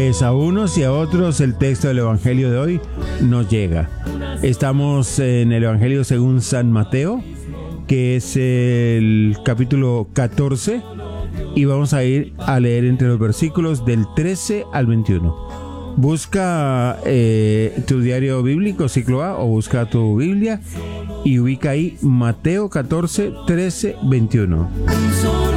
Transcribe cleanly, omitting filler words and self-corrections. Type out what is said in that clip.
pues a unos y a otros el texto del Evangelio de hoy nos llega. Estamos en el Evangelio según San Mateo, que es el capítulo 14, y vamos a ir a leer entre los versículos del 13 al 21. Busca tu diario bíblico, ciclo A, o busca tu Biblia y ubica ahí Mateo 14, 13, 21.